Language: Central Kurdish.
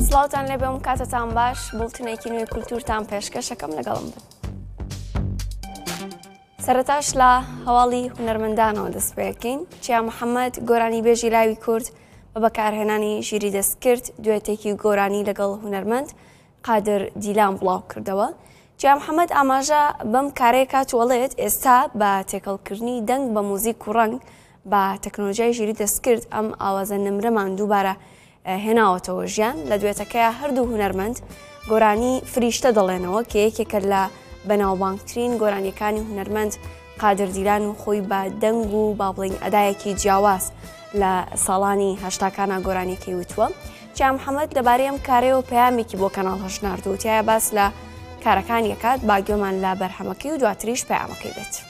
سڵاوتان لێ بێم کاتتان باش بڵتنێکی نوێی کولتورتان پێشکەشەکەم لەگەڵم بن. سەرەتاش لە هەواڵی هونەرمەندانەوە دەست پێ بکەین. چیا محەممەد گۆرانی بێژی لاوی کورد بە بەکارهێنانی ژیری دەستکرد دوێتێکی گۆرانی لەگەڵ هونەرمەند قادر دیلان بڵاو کردەوە. چیا محەممەد ئاماژە بەم کارەیە کاتوەڵێت ئێستا بە تێکەڵکردنی دەنگ بە موزیک و ڕنگ بە تەکنۆلۆژیای ژیری دەستکرد ئەم ئاوازە نمرەمان دووبارە هێناوەتەوە ژیان. لە دوێتەکەیە هەردوو هونەرمەند گۆرانی فریشتە دەڵێنەوە کە یەکێکە لە بەناوبانگترین گۆرانیەکانی هونەرمەند قادر دیلان و خۆی بە دەنگ و با بڵین ئەدایەکی جیاواز لە ساڵانی هەشتاکانە گۆرانیەکەی وتووە. چیا محەممەد لەبارەی ئەم کارەوە پەیامێکی بۆ کەناڵ هەژناردووتیایە باس لە کارەکانی یەکات باگوێمان لە بەرهەمەکەی و دواتریش پەیامەکەی بێت.